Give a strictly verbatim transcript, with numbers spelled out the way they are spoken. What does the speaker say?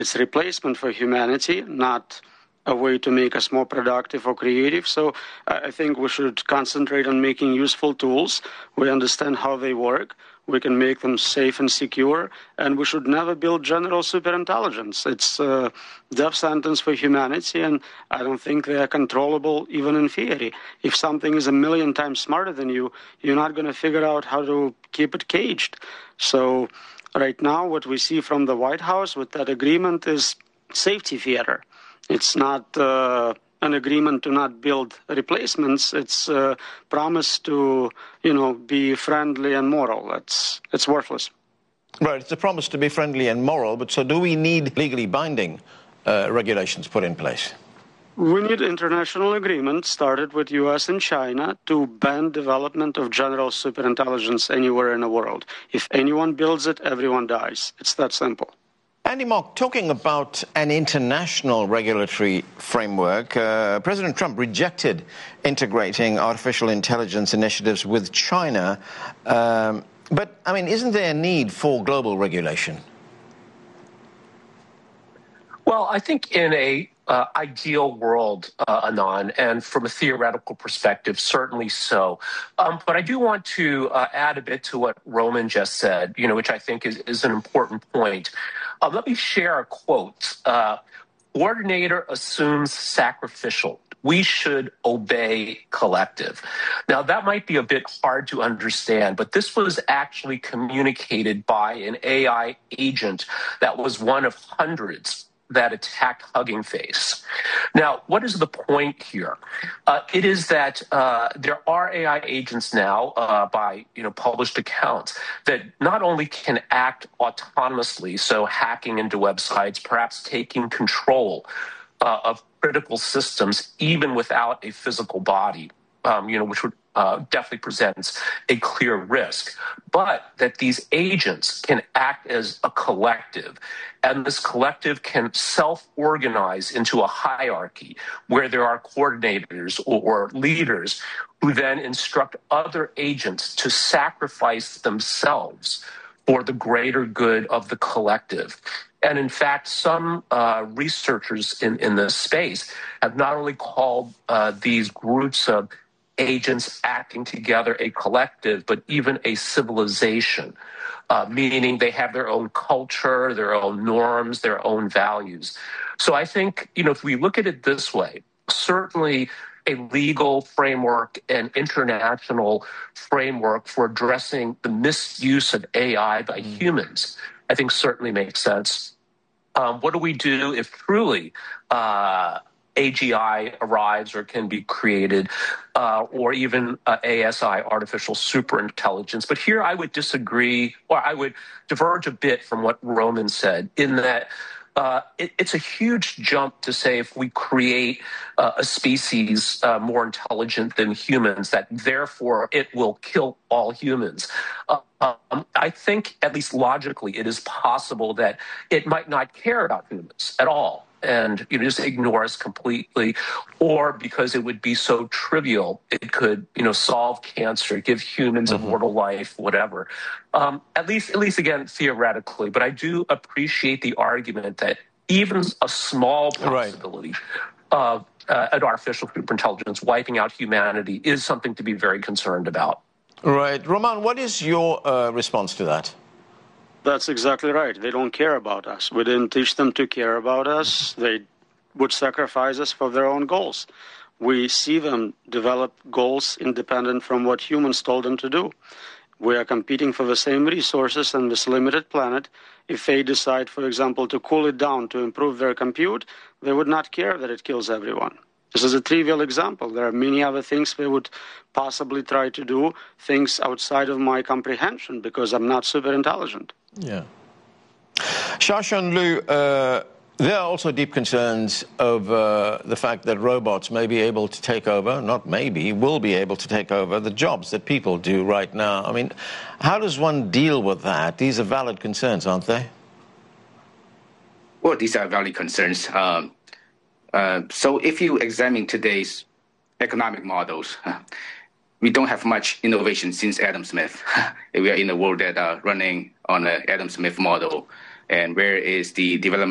It's a replacement for humanity, not a way to make us more productive or creative. So I think we should concentrate on making useful tools. We understand how they work. We can make them safe and secure. And we should never build general superintelligence. It's a death sentence for humanity, and I don't think they are controllable even in theory. If something is a million times smarter than you, you're not going to figure out how to keep it caged. So right now, what we see from the White House with that agreement is safety theater. It's not uh, an agreement to not build replacements. It's a promise to, you know, be friendly and moral. It's, it's worthless. Right, it's a promise to be friendly and moral, but so do we need legally binding uh, regulations put in place? We need international agreement started with U S and China to ban development of general superintelligence anywhere in the world. If anyone builds it, everyone dies. It's that simple. Andy Mok, talking about an international regulatory framework, uh, President Trump rejected integrating artificial intelligence initiatives with China. Um, but, I mean, isn't there a need for global regulation? Well, I think in a uh, ideal world, uh, Anand, and from a theoretical perspective, certainly so. Um, but I do want to uh, add a bit to what Roman just said, you know, which I think is, is an important point. Uh, let me share a quote. Uh, Coordinator assumes sacrificial. We should obey collective. Now, that might be a bit hard to understand, but this was actually communicated by an A I agent that was one of hundreds that attacked Hugging Face. Now, what is the point here? Uh, it is that uh, there are A I agents now, uh, by you know published accounts, that not only can act autonomously, so hacking into websites, perhaps taking control uh, of critical systems, even without a physical body, um, you know, which would uh, definitely presents a clear risk, but that these agents can act as a collective, and this collective can self-organize into a hierarchy where there are coordinators or, or leaders who then instruct other agents to sacrifice themselves for the greater good of the collective. And in fact, some uh, researchers in, in this space have not only called uh, these groups of agents acting together a collective, but even a civilization, uh, meaning they have their own culture, their own norms, their own values. So I think, you know, if we look at it this way, certainly a legal framework and international framework for addressing the misuse of A I by humans, I think certainly makes sense. Um, what do we do if truly uh, A G I arrives or can be created, uh, or even uh, A S I, artificial superintelligence? But here I would disagree, or I would diverge a bit from what Roman said, in that uh, it, it's a huge jump to say if we create uh, a species uh, more intelligent than humans, that therefore it will kill all humans. Uh, um, I think, at least logically, it is possible that it might not care about humans at all, and you know, just ignore us completely, or because it would be so trivial, it could, you know, solve cancer, give humans mm-hmm. immortal life, whatever. Um, at least, at least again, theoretically. But I do appreciate the argument that even a small possibility right. of uh, an artificial superintelligence wiping out humanity is something to be very concerned about. Right, Roman, what is your uh, response to that? That's exactly right. They don't care about us. We didn't teach them to care about us. They would sacrifice us for their own goals. We see them develop goals independent from what humans told them to do. We are competing for the same resources on this limited planet. If they decide, for example, to cool it down to improve their compute, they would not care that it kills everyone. This is a trivial example. There are many other things they would possibly try to do, things outside of my comprehension, because I'm not super intelligent. Yeah. Xiaoshen Liu, uh, there are also deep concerns over the fact that robots may be able to take over, not maybe, will be able to take over the jobs that people do right now. I mean, how does one deal with that? These are valid concerns, aren't they? Well, these are valid concerns. Um, uh, so if you examine today's economic models, we don't have much innovation since Adam Smith. We are in a world that are running on an Adam Smith model. And where is the development